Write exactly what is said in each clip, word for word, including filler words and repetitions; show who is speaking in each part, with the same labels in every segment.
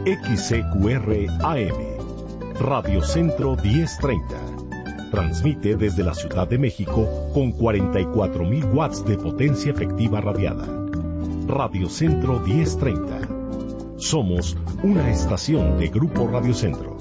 Speaker 1: X C Q R A M, Radio Centro diez treinta. Transmite desde la Ciudad de México con cuarenta y cuatro mil watts de potencia efectiva radiada. Radio Centro diez treinta. Somos una estación de Grupo Radio Centro.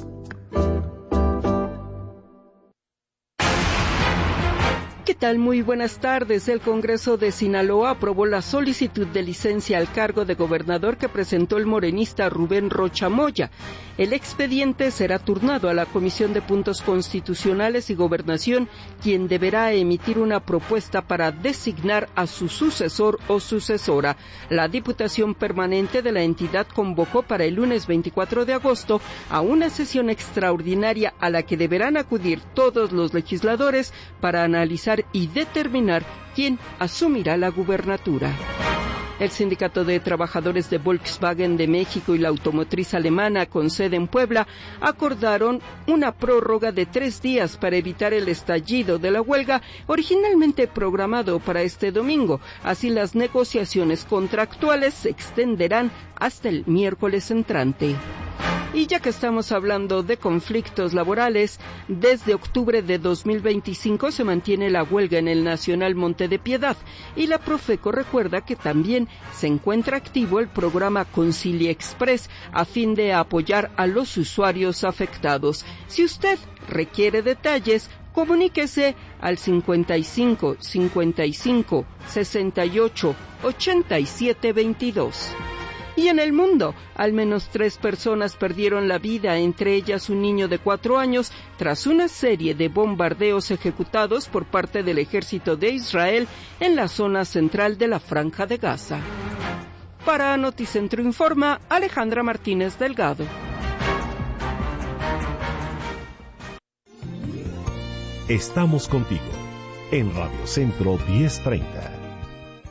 Speaker 2: ¿Qué tal? Muy buenas tardes. El Congreso de Sinaloa aprobó la solicitud de licencia al cargo de gobernador que presentó el morenista Rubén Rocha Moya. El expediente será turnado a la Comisión de Puntos Constitucionales y Gobernación, quien deberá emitir una propuesta para designar a su sucesor o sucesora. La Diputación Permanente de la entidad convocó para el lunes veinticuatro de agosto a una sesión extraordinaria a la que deberán acudir todos los legisladores para analizar y determinar quién asumirá la gubernatura. El Sindicato de Trabajadores de Volkswagen de México y la automotriz alemana con sede en Puebla acordaron una prórroga de tres días para evitar el estallido de la huelga originalmente programado para este domingo. Así, las negociaciones contractuales se extenderán hasta el miércoles entrante. Y ya que estamos hablando de conflictos laborales, desde octubre de dos mil veinticinco se mantiene la huelga en el Nacional Monte de Piedad, y la Profeco recuerda que también se encuentra activo el programa Concilia Express a fin de apoyar a los usuarios afectados. Si usted requiere detalles, comuníquese al cincuenta y cinco, cincuenta y cinco, sesenta y ocho, ochenta y siete veintidós. Y en el mundo, al menos tres personas perdieron la vida, entre ellas un niño de cuatro años, tras una serie de bombardeos ejecutados por parte del ejército de Israel en la zona central de la Franja de Gaza. Para Noticentro Informa, Alejandra Martínez Delgado.
Speaker 1: Estamos contigo en Radio Centro diez treinta.